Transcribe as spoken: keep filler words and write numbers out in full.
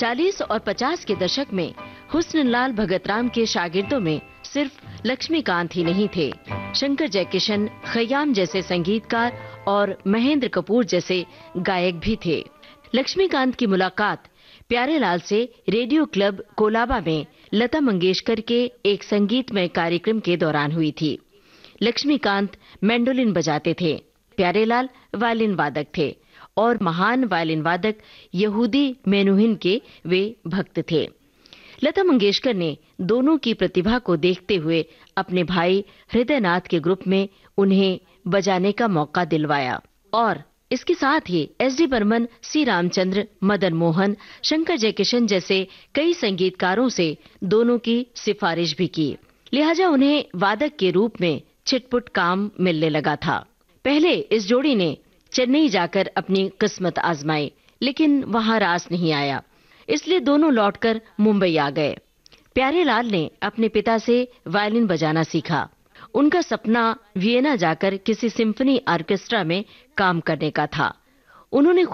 चालीस और पचास के दशक में हुस्नलाल भगतराम के शागिर्दों में सिर्फ लक्ष्मीकांत ही नहीं थे। शंकर जयकिशन, खयाम जैसे संगीतकार और महेंद्र कपूर जैसे गायक भी थे। लक्ष्मीकांत की मुलाकात प्यारेलाल से रेडियो क्लब कोलाबा में लता मंगेशकर के एक संगीतमय कार्यक्रम के दौरान हुई थी। लक्ष्मीकांत मैंडोलिन बजाते थे, प्यारेलाल वायलिन वादक थे और महान वायलिन वादक यहूदी मेनुहिन के वे भक्त थे। लता मंगेशकर ने दोनों की प्रतिभा को देखते हुए अपने भाई हृदयनाथ के ग्रुप में उन्हें बजाने का मौका दिलवाया और इसके साथ ही एस डी बर्मन, सी रामचंद्र, मदन मोहन, शंकर जयकिशन जैसे कई संगीतकारों से दोनों की सिफारिश भी की। लिहाजा उन्हें वादक के रूप में छिटपुट काम मिलने लगा था। पहले इस जोड़ी ने चेन्नई जाकर अपनी किस्मत आजमाई, लेकिन वहां रास नहीं आया, इसलिए दोनों लौटकर मुंबई आ गए। प्यारेलाल ने अपने पिता से वायलिन बजाना सीखा। उनका सपना वियना जाकर किसी सिम्फनी ऑर्केस्ट्रा में काम करने का था। उन्होंने